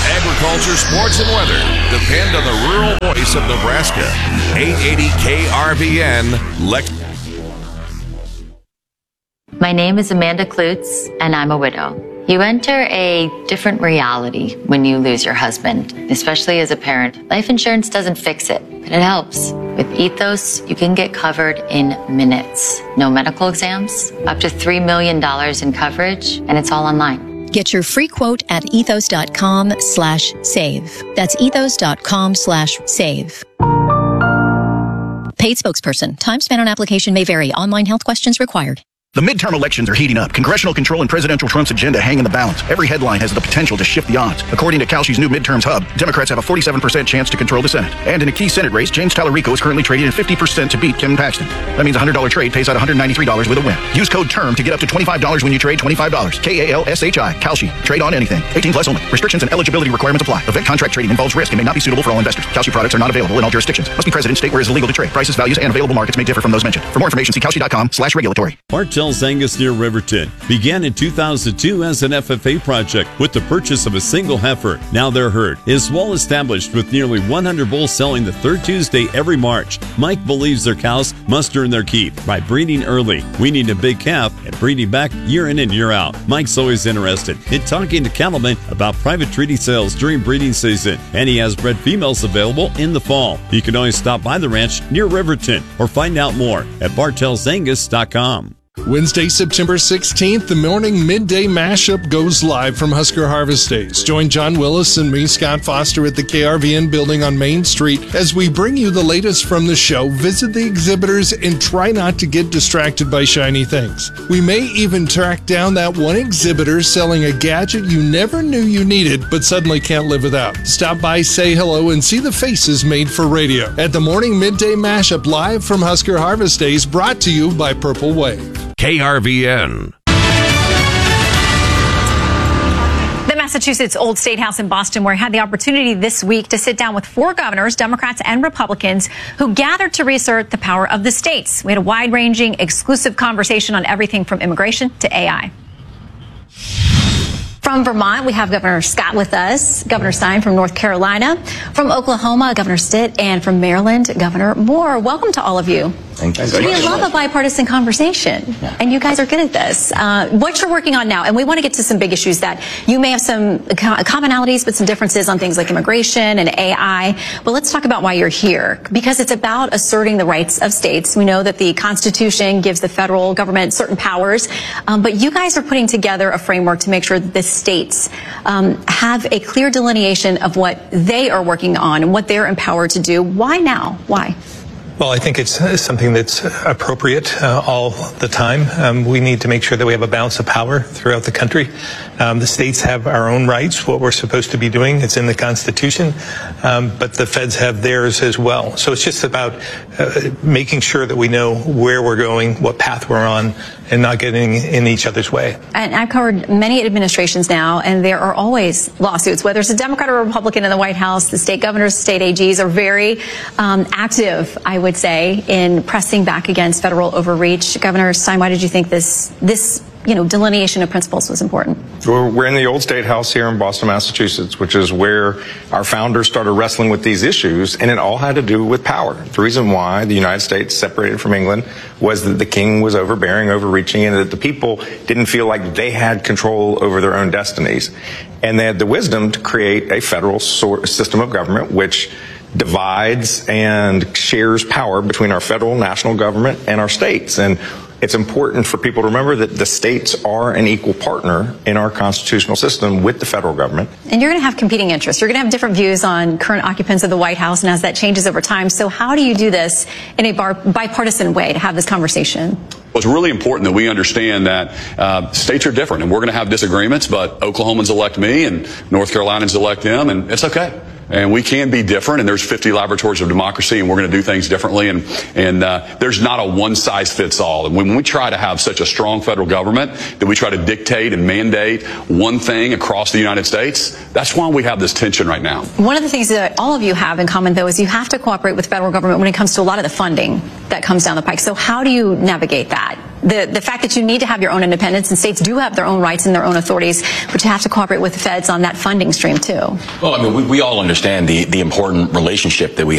Agriculture, sports, and weather depend on the rural voice of Nebraska. 880 KRVN, My name is Amanda Klutz, and I'm a widow. You enter a different reality when you lose your husband, especially as a parent. Life insurance doesn't fix it, but it helps. With Ethos, you can get covered in minutes. No medical exams, up to $3 million in coverage, and it's all online. Get your free quote at ethos.com/save. That's ethos.com/save. Paid spokesperson. Time spent on application may vary. Online health questions required. The midterm elections are heating up. Congressional control and presidential Trump's agenda hang in the balance. Every headline has the potential to shift the odds. According to Kalshi's new midterms hub, Democrats have a 47% chance to control the Senate. And in a key Senate race, James Tallarico is currently trading at 50% to beat Kim Paxton. That means a $100 trade pays out $193 with a win. Use code TERM to get up to $25 when you trade $25. KALSHI. Kalshi. Trade on anything. 18 plus only. Restrictions and eligibility requirements apply. Event contract trading involves risk and may not be suitable for all investors. Kalshi products are not available in all jurisdictions. Must be present in state where it is illegal to trade. Prices, values, and available markets may differ from those mentioned. For more information, see Kalshi.com/regulatory. Bartell's Angus near Riverton began in 2002 as an FFA project with the purchase of a single heifer. Now their herd is well established with nearly 100 bulls selling the third Tuesday every March. Mike believes their cows must earn their keep by breeding early, weaning a big calf, and breeding back year in and year out. Mike's always interested in talking to cattlemen about private treaty sales during breeding season, and he has bred females available in the fall. You can always stop by the ranch near Riverton or find out more at bartelsangus.com. Wednesday, September 16th, the morning midday mashup goes live from Husker Harvest Days. Join John Willis and me, Scott Foster, at the KRVN building on Main Street as we bring you the latest from the show, visit the exhibitors, and try not to get distracted by shiny things. We may even track down that one exhibitor selling a gadget you never knew you needed but suddenly can't live without. Stop by, say hello, and see the faces made for radio at the morning midday mashup live from Husker Harvest Days, brought to you by Purple Wave. KRVN. The Massachusetts Old State House in Boston, where I had the opportunity this week to sit down with 4 governors, Democrats and Republicans, who gathered to reassert the power of the states. We had a wide-ranging, exclusive conversation on everything from immigration to AI. From Vermont, we have Governor Scott with us, Governor Stein from North Carolina, from Oklahoma, Governor Stitt, and from Maryland, Governor Moore. Welcome to all of you. Thank you. We love a bipartisan conversation, and you guys are good at this. What you're working on now, and we want to get to some big issues that you may have some commonalities, but some differences on things like immigration and AI. But let's talk about why you're here, because it's about asserting the rights of states. We know that the Constitution gives the federal government certain powers, but you guys are putting together a framework to make sure that the states have a clear delineation of what they are working on and what they're empowered to do. Why now? Why? Well, I think it's something that's appropriate all the time. We need to make sure that we have a balance of power throughout the country. The states have our own rights, what we're supposed to be doing. It's in the Constitution, but the feds have theirs as well. So it's just about making sure that we know where we're going, what path we're on, and not getting in each other's way. And I've covered many administrations now, and there are always lawsuits. Whether it's a Democrat or a Republican in the White House, the state governors, state AGs are very active, I would say, in pressing back against federal overreach. Governor Stein, why did you think this delineation of principles was important? We're in the Old State House here in Boston, Massachusetts, which is where our founders started wrestling with these issues, and it all had to do with power. The reason why the United States separated from England was that the king was overbearing, overreaching, and that the people didn't feel like they had control over their own destinies. And they had the wisdom to create a federal system of government which divides and shares power between our federal national government and our states. And it's important for people to remember that the states are an equal partner in our constitutional system with the federal government. And you're going to have competing interests. You're going to have different views on current occupants of the White House, and as that changes over time. So how do you do this in a bipartisan way to have this conversation? Well, it's really important that we understand that states are different, and we're going to have disagreements, but Oklahomans elect me and North Carolinians elect them, and it's okay. And we can be different, and there's 50 laboratories of democracy, and we're going to do things differently, and there's not a one-size-fits-all. And when we try to have such a strong federal government that we try to dictate and mandate one thing across the United States, that's why we have this tension right now. One of the things that all of you have in common, though, is you have to cooperate with federal government when it comes to a lot of the funding that comes down the pike. So how do you navigate that? the fact that you need to have your own independence, and states do have their own rights and their own authorities, but you have to cooperate with the feds on that funding stream too. Well, I mean, we all understand the important relationship that we